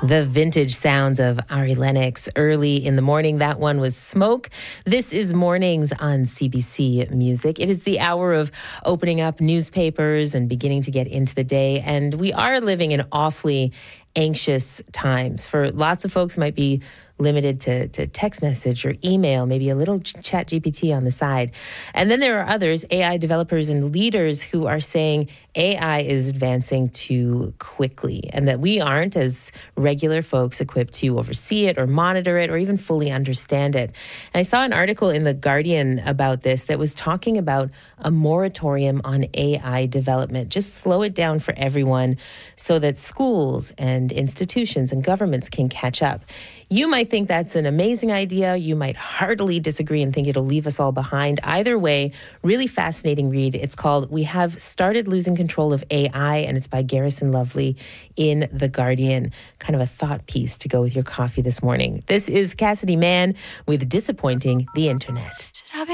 The vintage sounds of Ari Lennox early in the morning. That one was Smoke. This is Mornings on CBC Music. It is the hour of opening up newspapers and beginning to get into the day. And we are living in awfully anxious times. For lots of folks, might be limited to text message or email, maybe a little chat GPT on the side. And then there are others, AI developers and leaders, who are saying AI is advancing too quickly and that we aren't, as regular folks, equipped to oversee it or monitor it or even fully understand it. And I saw an article in The Guardian about this that was talking about a moratorium on AI development. Just slow it down for everyone so that schools and institutions and governments can catch up. You might think that's an amazing idea. You might heartily disagree and think it'll leave us all behind. Either way, really fascinating read. It's called We Have Started Losing Control of AI, and it's by Garrison Lovely in The Guardian. Kind of a thought piece to go with your coffee this morning. This is Cassidy Mann with Disappointing the Internet.